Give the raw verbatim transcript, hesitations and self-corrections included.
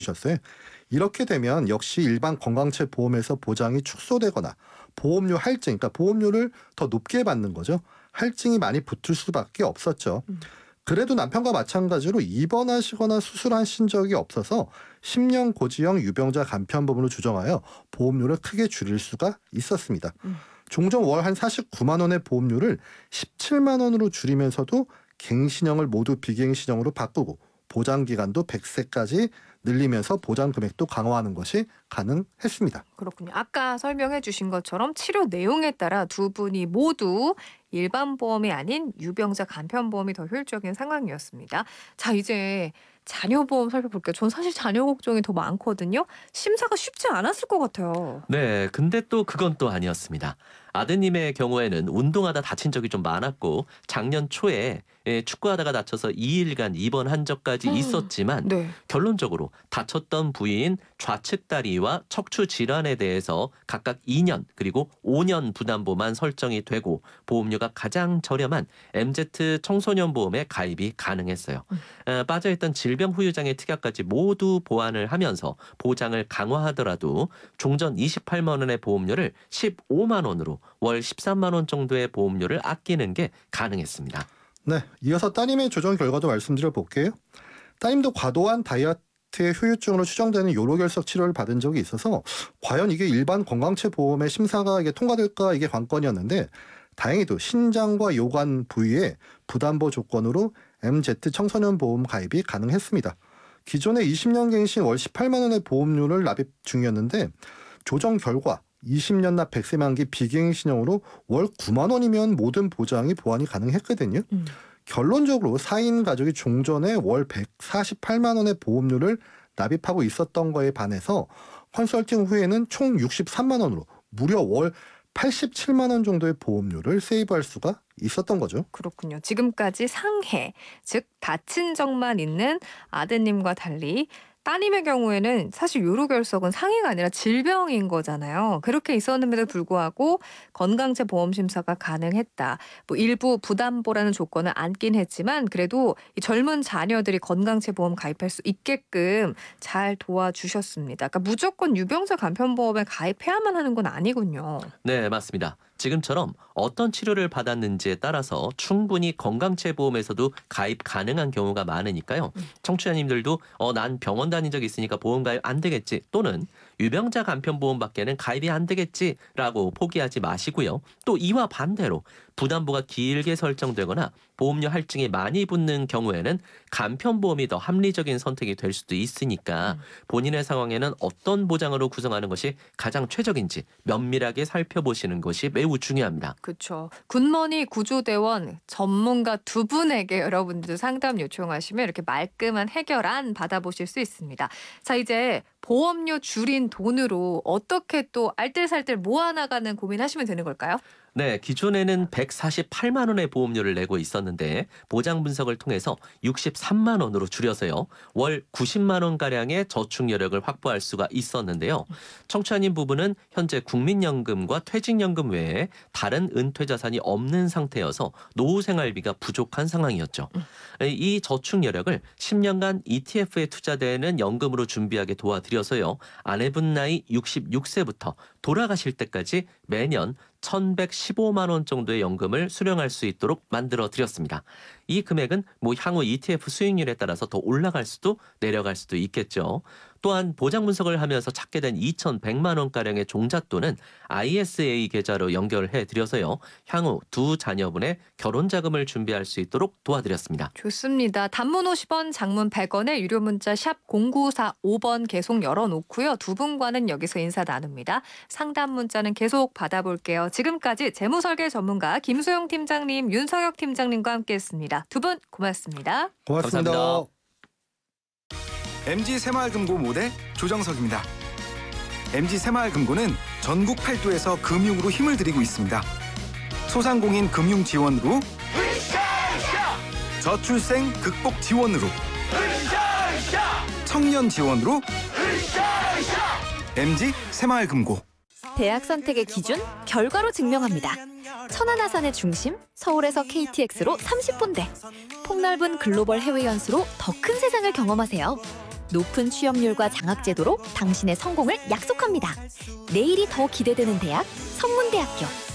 주셨어요. 이렇게 되면 역시 일반 건강체 보험에서 보장이 축소되거나 보험료 할증, 그러니까 보험료를 더 높게 받는 거죠. 할증이 많이 붙을 수밖에 없었죠. 음. 그래도 남편과 마찬가지로 입원하시거나 수술하신 적이 없어서 십 년 고지형 유병자 간편보험으로 조정하여 보험료를 크게 줄일 수가 있었습니다. 음. 종종 월 한 사십구만 원의 보험료를 십칠만 원으로 줄이면서도 갱신형을 모두 비갱신형으로 바꾸고 보장기간도 백 세까지 늘리면서 보장 금액도 강화하는 것이 가능했습니다. 그렇군요. 아까 설명해 주신 것처럼 치료 내용에 따라 두 분이 모두 일반 보험이 아닌 유병자 간편보험이 더 효율적인 상황이었습니다. 자, 이제 자녀 보험 살펴볼게요. 전 사실 자녀 걱정이 더 많거든요. 심사가 쉽지 않았을 것 같아요. 네, 근데 또 그건 또 아니었습니다. 아드님의 경우에는 운동하다 다친 적이 좀 많았고 작년 초에 예, 축구하다가 다쳐서 이 일간 입원한 적까지 있었지만 네. 결론적으로 다쳤던 부위인 좌측 다리와 척추 질환에 대해서 각각 이 년 그리고 오 년 부담보만 설정이 되고 보험료가 가장 저렴한 엠지 청소년 보험에 가입이 가능했어요. 음. 어, 빠져있던 질병 후유장애 특약까지 모두 보완을 하면서 보장을 강화하더라도 종전 이십팔만 원의 보험료를 십오만 원으로 월 십삼만 원 정도의 보험료를 아끼는 게 가능했습니다. 네, 이어서 따님의 조정 결과도 말씀드려 볼게요. 따님도 과도한 다이어트의 후유증으로 추정되는 요로결석 치료를 받은 적이 있어서 과연 이게 일반 건강체 보험의 심사가 이게 통과될까 이게 관건이었는데 다행히도 신장과 요관 부위에 부담보 조건으로 엠지 청소년 보험 가입이 가능했습니다. 기존의 이십 년 갱신 월 십팔만 원의 보험료를 납입 중이었는데 조정 결과 이십 년 납 백 세 만기 비갱신형으로 월 구만 원이면 모든 보장이 보완이 가능했거든요. 음. 결론적으로 사 인 가족이 종전에 월 백사십팔만 원의 보험료를 납입하고 있었던 거에 반해서 컨설팅 후에는 총 육십삼만 원으로 무려 월 팔십칠만 원 정도의 보험료를 세이브할 수가 있었던 거죠. 그렇군요. 지금까지 상해, 즉 다친 적만 있는 아드님과 달리 따님의 경우에는 사실 요로결석은 상해가 아니라 질병인 거잖아요. 그렇게 있었음에도 불구하고 건강체 보험 심사가 가능했다. 뭐 일부 부담보라는 조건을 안긴 했지만 그래도 이 젊은 자녀들이 건강체 보험 가입할 수 있게끔 잘 도와주셨습니다. 그러니까 무조건 유병자 간편보험에 가입해야만 하는 건 아니군요. 네, 맞습니다. 지금처럼 어떤 치료를 받았는지에 따라서 충분히 건강체 보험에서도 가입 가능한 경우가 많으니까요. 청취자님들도 어, 난 병원 다닌 적 있으니까 보험 가입 안 되겠지 또는 유병자 간편보험밖에는 가입이 안 되겠지라고 포기하지 마시고요. 또 이와 반대로 부담보가 길게 설정되거나 보험료 할증이 많이 붙는 경우에는 간편보험이 더 합리적인 선택이 될 수도 있으니까 본인의 상황에는 어떤 보장으로 구성하는 것이 가장 최적인지 면밀하게 살펴보시는 것이 매우 중요합니다. 그렇죠. 굿머니 구조대원 전문가 두 분에게 여러분들도 상담 요청하시면 이렇게 말끔한 해결안 받아보실 수 있습니다. 자, 이제 보험료 줄인 돈으로 어떻게 또 알뜰살뜰 모아나가는 고민하시면 되는 걸까요? 네, 기존에는 백사십팔만 원의 보험료를 내고 있었는데 보장 분석을 통해서 육십삼만 원으로 줄여서요. 월 구십만 원가량의 저축 여력을 확보할 수가 있었는데요. 청취자님 부부는 현재 국민연금과 퇴직연금 외에 다른 은퇴 자산이 없는 상태여서 노후 생활비가 부족한 상황이었죠. 이 저축 여력을 십 년간 이티에프에 투자되는 연금으로 준비하게 도와드려서요. 아내분 나이 육십육 세부터 돌아가실 때까지 매년 천백십오만 원 정도의 연금을 수령할 수 있도록 만들어 드렸습니다. 이 금액은 뭐 향후 이티에프 수익률에 따라서 더 올라갈 수도 내려갈 수도 있겠죠. 또한 보장 분석을 하면서 찾게 된 이천백만 원가량의 종잣돈은 아이에스에이 계좌로 연결해 드려서요. 향후 두 자녀분의 결혼 자금을 준비할 수 있도록 도와드렸습니다. 좋습니다. 단문 오십 원, 장문 백 원에 유료 문자 샵 공구사오 번 계속 열어놓고요. 두 분과는 여기서 인사 나눕니다. 상담 문자는 계속 받아볼게요. 지금까지 재무설계 전문가 김소영 팀장님, 윤성혁 팀장님과 함께했습니다. 두 분 고맙습니다. 고맙습니다. 감사합니다. 엠지 새마을금고 모대 조정석입니다. 엠지 새마을금고는 전국 팔도에서 금융으로 힘을 들이고 있습니다. 소상공인 금융 지원으로, 저출생 극복 지원으로, 청년 지원으로, 엠지 새마을금고. 대학 선택의 기준 결과로 증명합니다. 천안아산의 중심 서울에서 케이티엑스로 삼십 분대, 폭넓은 글로벌 해외 연수로 더 큰 세상을 경험하세요. 높은 취업률과 장학제도로 당신의 성공을 약속합니다. 내일이 더 기대되는 대학, 성문대학교.